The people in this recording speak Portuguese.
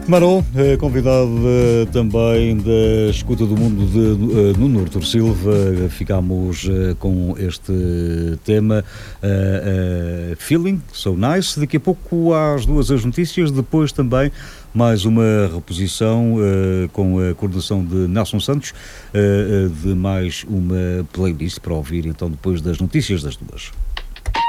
Marol, convidado também da escuta do mundo de Nuno Artur Silva. Ficámos com este tema Feeling So Nice. Daqui a pouco às 2 as notícias, depois também mais uma reposição com a coordenação de Nelson Santos de mais uma playlist para ouvir então depois das notícias das 2.